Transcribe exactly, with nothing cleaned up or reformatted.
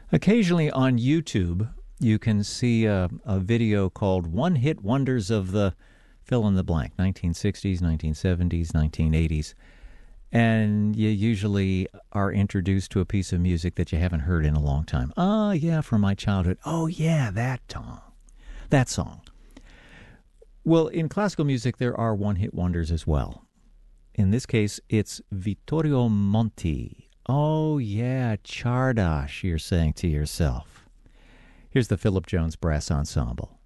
Occasionally on YouTube, you can see a, a video called One Hit Wonders of the fill in the blank, nineteen sixties, nineteen seventies, nineteen eighties. And you usually are introduced to a piece of music that you haven't heard in a long time. Oh, yeah, from my childhood. Oh, yeah, that song. That song. Well, in classical music, there are one-hit wonders as well. In this case, it's Vittorio Monti. Oh, yeah, Czardas, you're saying to yourself. Here's the Philip Jones Brass Ensemble.